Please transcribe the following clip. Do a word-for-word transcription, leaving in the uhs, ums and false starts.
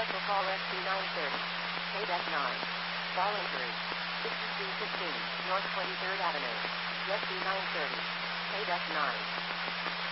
Special call S T nine thirty. K D E C nine. Voluntary. sixty-three fifteen North twenty-third Avenue. S T nine thirty. K D E C nine.